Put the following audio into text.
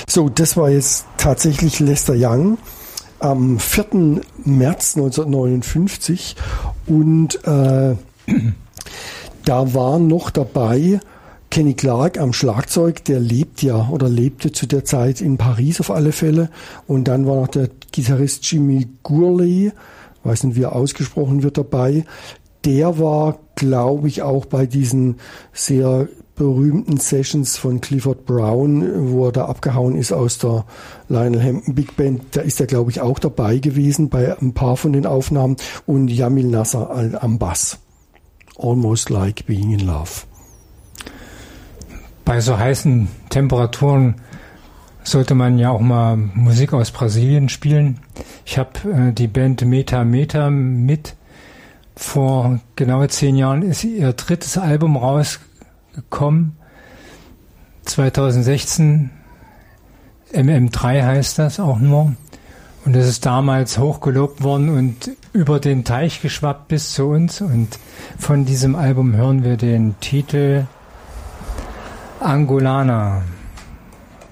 So, das war jetzt tatsächlich Lester Young am 4. März 1959 und da war noch dabei Kenny Clarke am Schlagzeug, der lebte zu der Zeit in Paris auf alle Fälle, und dann war noch der Gitarrist Jimmy Gourley, weiß nicht, wie er ausgesprochen wird, dabei. Der war, glaube ich, auch bei diesen sehr berühmten Sessions von Clifford Brown, wo er da abgehauen ist aus der Lionel Hampton Big Band. Da ist er, glaube ich, auch dabei gewesen bei ein paar von den Aufnahmen, und Jamil Nasser am Bass. Almost Like Being in Love. Bei so heißen Temperaturen sollte man ja auch mal Musik aus Brasilien spielen. Ich habe die Band Meta Meta mit. Vor genau 10 Jahren ist ihr 3. Album rausgekommen. 2016. MM3 heißt das auch nur. Und das ist damals hochgelobt worden und über den Teich geschwappt bis zu uns. Und von diesem Album hören wir den Titel Angolana.